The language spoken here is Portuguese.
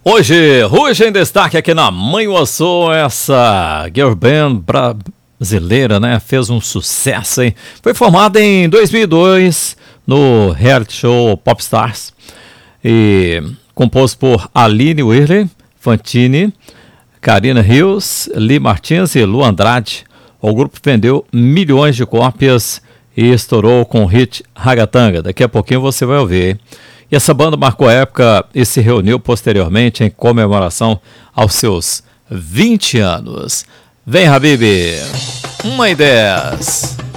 Hoje em destaque aqui na Manhuaçu, essa girl band brasileira, né? Fez um sucesso, hein? Foi formada em 2002 no reality show Popstars e composto por Aline Whirley, Fantini, Karina Rios, Lee Martins e Lu Andrade. O grupo vendeu milhões de cópias e estourou com o hit Ragatanga. Daqui a pouquinho você vai ouvir, hein? E essa banda marcou a época e se reuniu posteriormente em comemoração aos seus 20 anos. Vem, Habib! 1 e 10.